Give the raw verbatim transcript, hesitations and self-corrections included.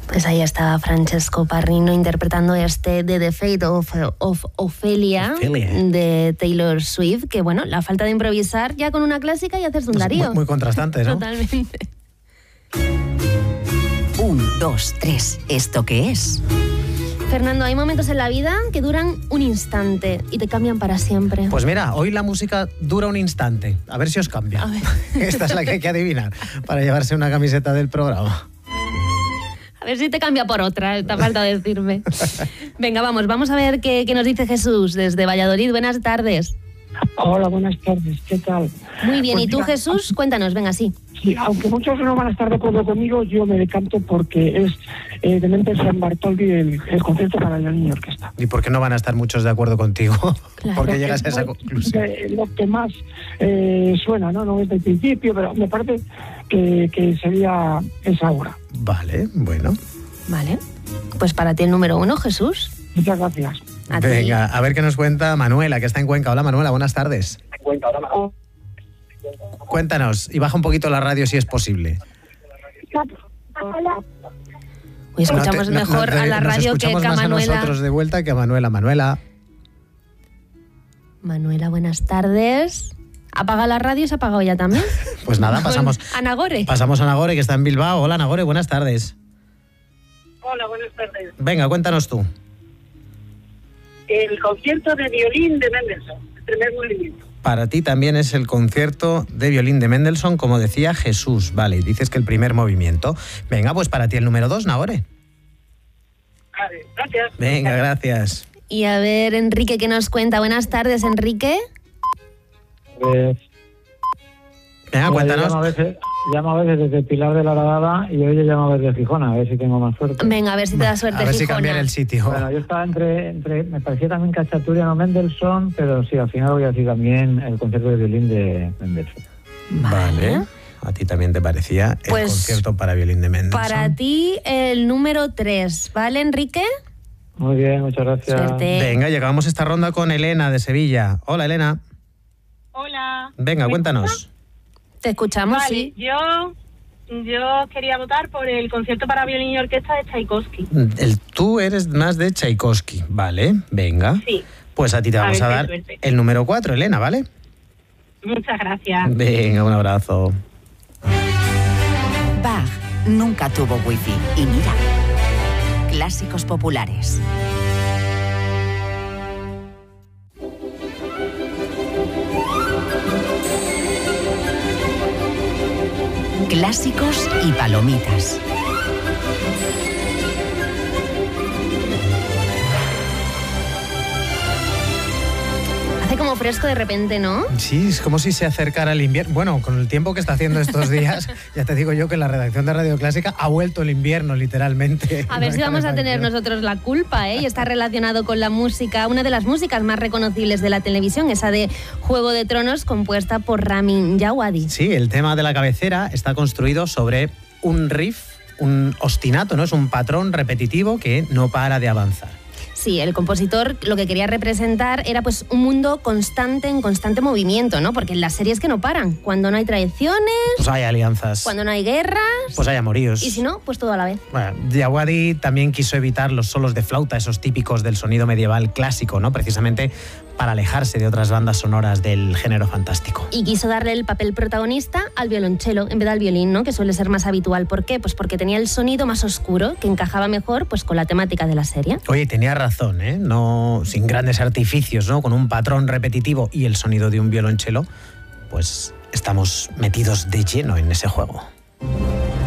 Pues ahí estaba Francesco Parrino interpretando este de The Fate of, of Ophelia, Ophelia de Taylor Swift, que bueno, la falta de improvisar ya con una clásica y hacerse un Darío. Muy, muy contrastante, ¿no? Totalmente. Un, dos, tres. ¿Esto qué es? Fernando, hay momentos en la vida que duran un instante y te cambian para siempre. Pues mira, hoy la música dura un instante. A ver si os cambia. A ver. Esta es la que hay que adivinar para llevarse una camiseta del programa. A ver si te cambia por otra, te ha falta decirme. Venga, vamos, vamos a ver qué, qué nos dice Jesús desde Valladolid. Buenas tardes. Hola, buenas tardes, ¿qué tal? Muy bien, Pues ¿y tú, mira, Jesús? Cuéntanos, venga, sí. Sí, aunque muchos no van a estar de acuerdo conmigo, yo me decanto porque es eh, de Mendelssohn Bartholdy el, el concierto para violín y orquesta. ¿Y por qué no van a estar muchos de acuerdo contigo? Claro. ¿Por qué Porque llegas a esa es conclusión? de lo que más eh, suena, ¿no? No es del principio, pero me parece que, que sería esa obra. Vale, bueno. Vale, pues para ti el número uno, Jesús. Muchas gracias. A ti. Venga, a ver qué nos cuenta Manuela, que está en Cuenca. Hola, Manuela, buenas tardes. Cuéntanos, y baja un poquito la radio si es posible. Uy, escuchamos No te- no- mejor no te- a la nos radio que, escuchamos que a más Manuela. a nosotros de vuelta que a Manuela. Manuela. Manuela, buenas tardes. ¿Apaga la radio? ¿Se ha apagado ya también? Pues nada, pasamos, Anagore. pasamos a Nagore, que está en Bilbao. Hola, Nagore, buenas tardes. Hola, buenas tardes. Venga, cuéntanos tú. El concierto de violín de Mendelssohn, el primer movimiento. Para ti también es el concierto de violín de Mendelssohn, como decía Jesús. Vale, dices que el primer movimiento. Venga, pues para ti el número dos, Nagore. Vale, gracias. Venga, gracias. Y a ver, Enrique, ¿qué nos cuenta? Buenas tardes, Enrique. Pues, Venga, Yo cuéntanos. llamo a, veces, llamo a veces desde Pilar de la Horadada y hoy yo llamo desde Gijón, a ver si tengo más suerte. Venga, a ver si te da suerte, A ver si Gijona. cambiar el sitio. Bueno, yo estaba entre, entre me parecía también Cachaturian o Mendelssohn, pero sí, al final voy a decir también el concierto de violín de Mendelssohn. Vale. A ti también te parecía el Pues, concierto para violín de Mendelssohn. Para ti el número tres, ¿vale, Enrique? Muy bien, muchas gracias. Suerte. Venga, llegamos a esta ronda con Elena de Sevilla. Hola, Elena. Hola. Venga, ¿Me cuéntanos. escuchas? Te escuchamos, Vale, sí. yo, yo quería votar por el concierto para violín y orquesta de Tchaikovsky. El, tú eres más de Tchaikovsky, ¿vale? Venga. Sí. Pues a ti te A vamos ver, a, qué dar suerte. el número cuatro, Elena, ¿vale? Muchas gracias. Venga, un abrazo. Bach nunca tuvo wifi. Y mira, clásicos populares. Clásicos y palomitas. Hace como fresco de repente, ¿no? Sí, es como si se acercara el invierno. Bueno, con el tiempo que está haciendo estos días, ya te digo yo que la redacción de Radio Clásica ha vuelto el invierno, literalmente. A ver si vamos a tener nosotros la culpa, ¿eh? Y está relacionado con la música, una de las músicas más reconocibles de la televisión, esa de Juego de Tronos, compuesta por Ramin Djawadi. Sí, el tema de la cabecera está construido sobre un riff, un ostinato, ¿no? Es un patrón repetitivo que no para de avanzar. Sí, el compositor lo que quería representar era pues un mundo constante, en constante movimiento, ¿no? Porque en las series que no paran, cuando no hay traiciones, Pues hay alianzas, cuando no hay guerras, pues hay amoríos. y si no, pues todo a la vez. Bueno, Djawadi también quiso evitar los solos de flauta, esos típicos del sonido medieval clásico, ¿no? Precisamente para alejarse de otras bandas sonoras del género fantástico. Y quiso darle el papel protagonista al violonchelo en vez del violín, ¿no? Que suele ser más habitual. ¿Por qué? Pues porque tenía el sonido más oscuro, que encajaba mejor pues con la temática de la serie. Oye, tenía razón, ¿eh? No, sin grandes artificios, ¿no? Con un patrón repetitivo y el sonido de un violonchelo, pues estamos metidos de lleno en ese juego.